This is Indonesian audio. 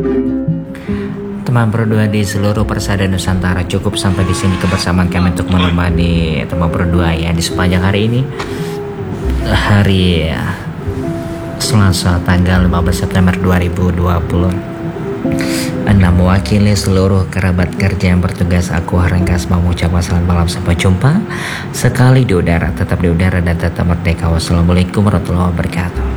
Teman berdua di seluruh persada Nusantara, cukup sampai di sini kebersamaan kami untuk menemani teman berdua ya di sepanjang hari ini. Hari Selasa tanggal 15 September 2020. Mewakili seluruh kerabat kerja yang bertugas, aku Harengkas mengucapkan selamat malam, sampai jumpa sekali di udara, tetap di udara dan tetap merdeka. Wassalamualaikum warahmatullahi wabarakatuh.